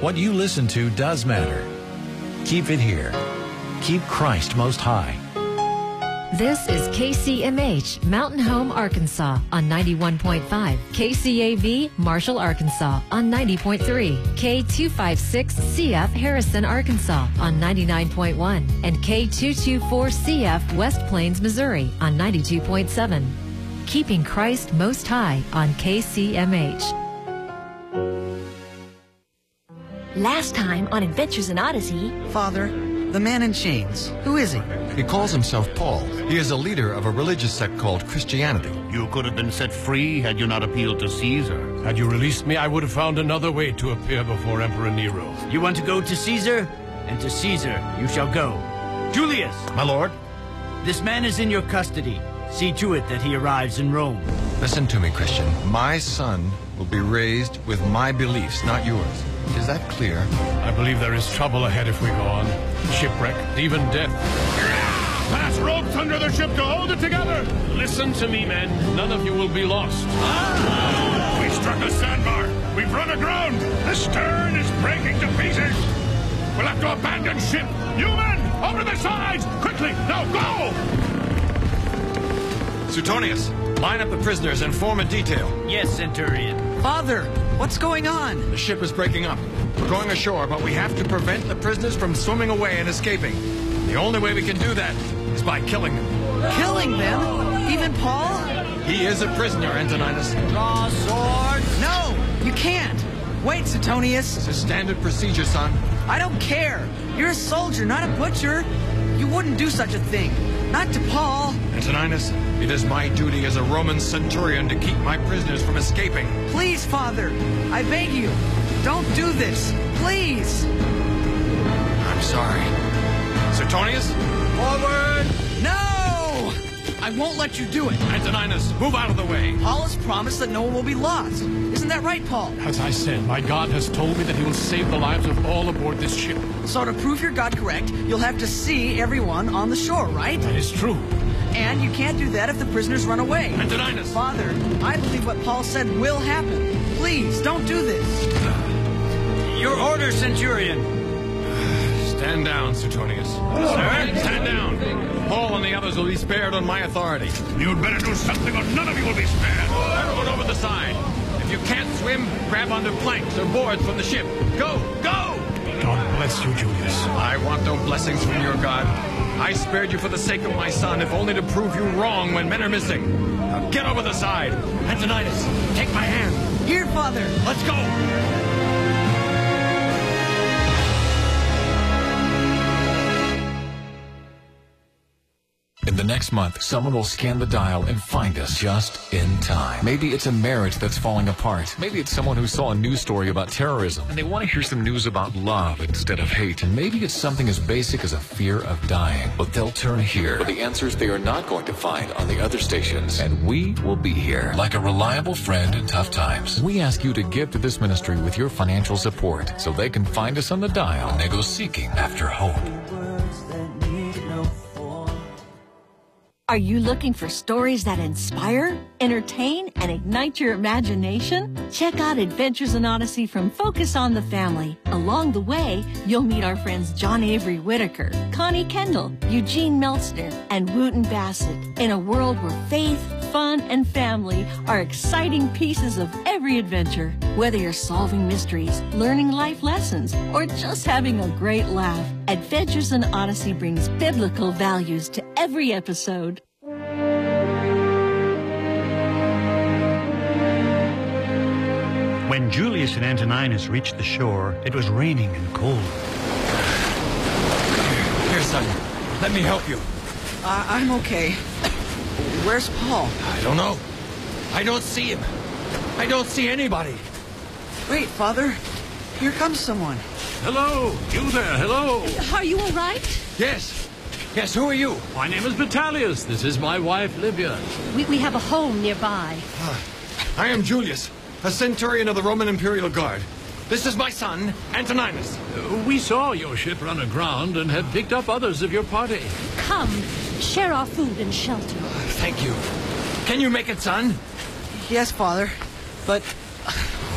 What you listen to does matter. Keep it here. Keep Christ most high. This is KCMH, Mountain Home, Arkansas on 91.5, KCAV, Marshall, Arkansas on 90.3, K256CF, Harrison, Arkansas on 99.1, and K224CF, West Plains, Missouri on 92.7. Keeping Christ most high on KCMH. Last time on Adventures in Odyssey... Father, the man in chains, who is he? He calls himself Paul. He is a leader of a religious sect called Christianity. You could have been set free had you not appealed to Caesar. Had you released me, I would have found another way to appear before Emperor Nero. You want to go to Caesar? And to Caesar you shall go. Julius! My lord? This man is in your custody. See to it that he arrives in Rome. Listen to me, Christian. My son will be raised with my beliefs, not yours. Is that clear? I believe there is trouble ahead if we go on. Shipwreck, even death. Pass ropes under the ship to hold it together! Listen to me, men. None of you will be lost. We struck a sandbar. We've run aground. The stern is breaking to pieces. We'll have to abandon ship. You men, over the sides! Quickly, now go! Suetonius, line up the prisoners and form a detail. Yes, Centurion. Father, what's going on? The ship is breaking up. We're going ashore, but we have to prevent the prisoners from swimming away and escaping. The only way we can do that is by killing them. Killing them? Even Paul? He is a prisoner, Antoninus. Draw swords! No, you can't. Wait, Suetonius. It's a standard procedure, son. I don't care. You're a soldier, not a butcher. You wouldn't do such a thing. Not to Paul. Antoninus, it is my duty as a Roman centurion to keep my prisoners from escaping. Please, Father, I beg you, don't do this. Please. I'm sorry. Suetonius? Forward! No! I won't let you do it. Antoninus, move out of the way. Paul has promised that no one will be lost. Isn't that right, Paul? As I said, my God has told me that he will save the lives of all aboard this ship. So to prove your God correct, you'll have to see everyone on the shore, right? That is true. And you can't do that if the prisoners run away. Antoninus! Father, I believe what Paul said will happen. Please, don't do this. Your order, Centurion. Stand down, Suetonius. Sir? Stand down. Paul and the others will be spared on my authority. You'd better do something or none of you will be spared. Everyone over the side. If you can't swim, grab onto planks or boards from the ship. Go! Go! God bless you, Julius. I want no blessings from your God. I spared you for the sake of my son, if only to prove you wrong when men are missing. Now get over the side. Antoninus, take my hand. Here, Father. Let's go! In the next month, someone will scan the dial and find us just in time. Maybe it's a marriage that's falling apart. Maybe it's someone who saw a news story about terrorism and they want to hear some news about love instead of hate. And maybe it's something as basic as a fear of dying. But they'll turn here for the answers they are not going to find on the other stations. And we will be here like a reliable friend in tough times. We ask you to give to this ministry with your financial support so they can find us on the dial when they go seeking after hope. Are you looking for stories that inspire, entertain, and ignite your imagination? Check out Adventures in Odyssey from Focus on the Family. Along the way, you'll meet our friends John Avery Whitaker, Connie Kendall, Eugene Meltzner, and Wooten Bassett in a world where faith, fun, and family are exciting pieces of every adventure. Whether you're solving mysteries, learning life lessons, or just having a great laugh, Adventures in Odyssey brings biblical values to every episode. When Julius and Antoninus reached the shore, it was raining and cold. Here, son. Let me help you. I'm okay. Where's Paul? I don't know. I don't see him. I don't see anybody. Wait, Father. Here comes someone. Hello, you there, hello. Are you all right? Yes. Yes, who are you? My name is Vitellius. This is my wife, Livia. We have a home nearby. I am Julius, a centurion of the Roman Imperial Guard. This is my son, Antoninus. We saw your ship run aground and have picked up others of your party. Come, share our food and shelter. Thank you. Can you make it, son? Yes, Father. But